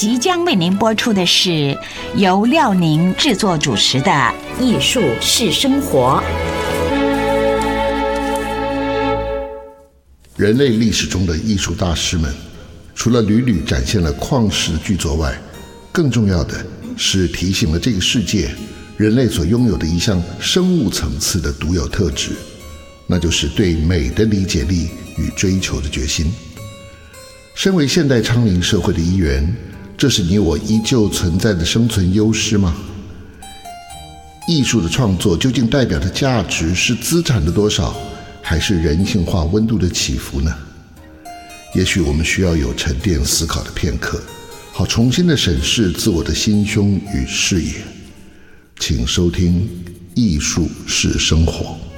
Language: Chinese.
即将为您播出的是由廖宁制作主持的《艺术是生活》。 人类历史中的艺术大师们，除了屡屡展现了旷世巨作外，更重要的是提醒了这个世界人类所拥有的一项生物层次的独有特质，那就是对美的理解力与追求的决心。身为现代昌龄社会的一员，这是你我依旧存在的生存优势吗？艺术的创作究竟代表的价值是资产的多少，还是人性化温度的起伏呢？也许我们需要有沉淀思考的片刻，好重新的审视自我的心胸与视野。请收听《艺术是生活》。